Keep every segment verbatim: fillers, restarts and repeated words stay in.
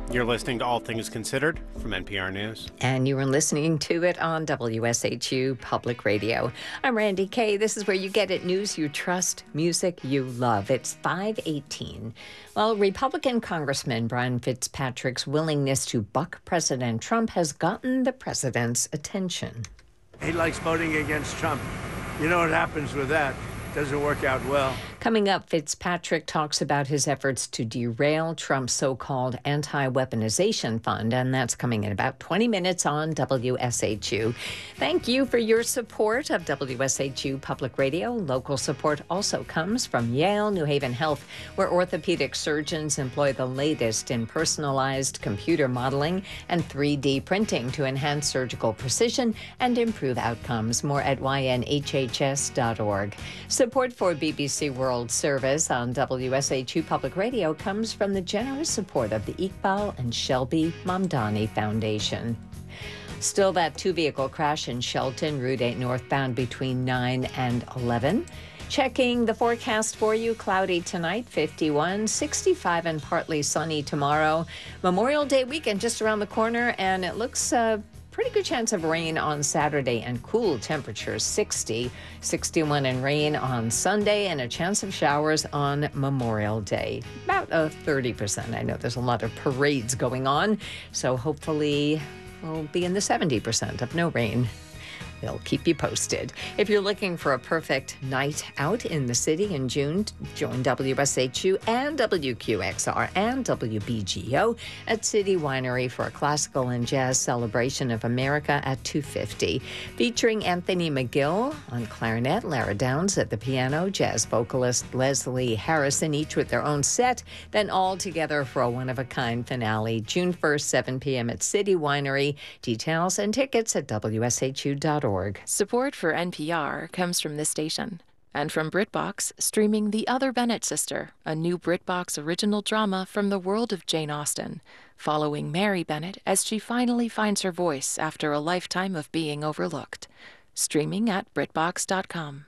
You're listening to All Things Considered from N P R News. And you were listening to it on W S H U Public Radio. I'm Randy Kay. This is where you get it, news you trust, music you love. It's five eighteen. Well, Republican Congressman Brian Fitzpatrick's willingness to buck President Trump has gotten the president's attention. He likes voting against Trump. You know what happens with that? Doesn't work out well. Coming up, Fitzpatrick talks about his efforts to derail Trump's so-called anti-weaponization fund, and that's coming in about twenty minutes on W S H U. Thank you for your support of W S H U Public Radio. Local support also comes from Yale New Haven Health, where orthopedic surgeons employ the latest in personalized computer modeling and three D printing to enhance surgical precision and improve outcomes. More at Y N H H S dot org. Support for B B C World Service on W S H U Public Radio comes from the generous support of the Iqbal and Shelby Mamdani Foundation. Still that two-vehicle crash in Shelton, Route eight northbound between nine and eleven. Checking the forecast for you, cloudy tonight, fifty-one, sixty-five and partly sunny tomorrow. Memorial Day weekend just around the corner, and it looks uh, pretty good chance of rain on Saturday and cool temperatures, sixty, sixty-one and rain on Sunday, and a chance of showers on Memorial Day. About a thirty percent. I know there's a lot of parades going on, so hopefully we'll be in the seventy percent of no rain. They'll keep you posted. If you're looking for a perfect night out in the city in June, join W S H U and W Q X R and W B G O at City Winery for a classical and jazz celebration of America at two fifty. Featuring Anthony McGill on clarinet, Lara Downs at the piano, jazz vocalist Leslie Harrison, each with their own set, then all together for a one-of-a-kind finale. June first, seven p.m. at City Winery. Details and tickets at W S H U dot org. Support for N P R comes from this station and from BritBox, streaming The Other Bennett Sister, a new BritBox original drama from the world of Jane Austen, following Mary Bennett as she finally finds her voice after a lifetime of being overlooked. Streaming at Britbox dot com.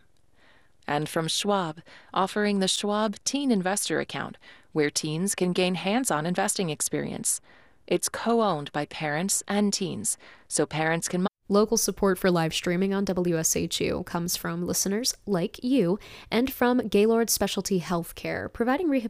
And from Schwab, offering the Schwab Teen Investor Account, where teens can gain hands-on investing experience. It's co-owned by parents and teens, so parents can... Local support for live streaming on W S H U comes from listeners like you and from Gaylord Specialty Healthcare, providing rehabilitation